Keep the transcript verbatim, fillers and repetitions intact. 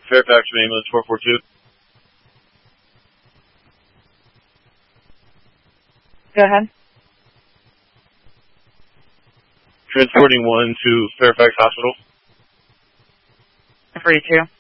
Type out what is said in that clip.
Fairfax ambulance four four two. Go ahead. Transporting one to Fairfax Hospital. For you too.